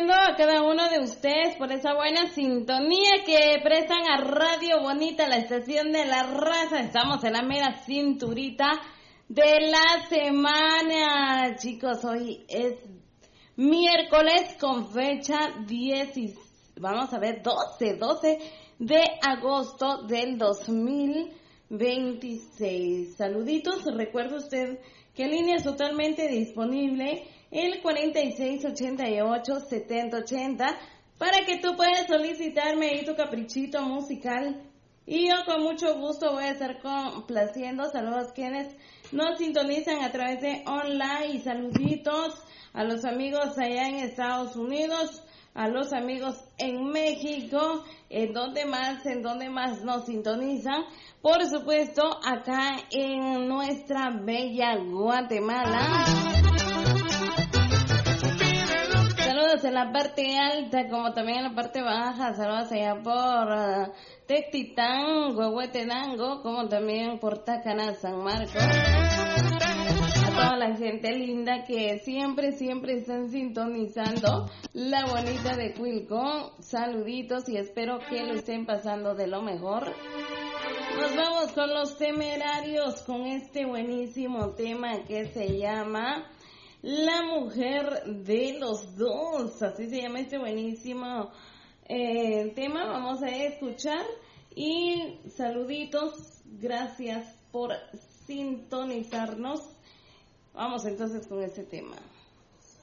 agradeciendo a cada uno de ustedes por esa buena sintonía que prestan a Radio Bonita, la estación de la raza. Estamos en la mera cinturita de la semana, chicos. Hoy es miércoles con fecha 12 de agosto del 2026. Saluditos, recuerde usted que línea es totalmente disponible, el 4688-7080, para que tú puedas solicitarme ahí tu caprichito musical. Y yo con mucho gusto voy a estar complaciendo. Saludos a quienes nos sintonizan a través de online, y saluditos a los amigos allá en Estados Unidos, a los amigos en México, en donde más nos sintonizan. Por supuesto, acá en nuestra bella Guatemala. Saludos en la parte alta como también en la parte baja. Saludos allá por Tectitán, Huehuetenango, como también por Tacaná, San Marcos. A toda la gente linda que siempre están sintonizando la bonita de Cuilcón. Saluditos y espero que lo estén pasando de lo mejor. Nos vamos con los Temerarios, con este buenísimo tema que se llama La Mujer de los Dos. Así se llama este buenísimo tema. Vamos a escuchar y saluditos. Gracias por sintonizarnos. Vamos entonces con este tema.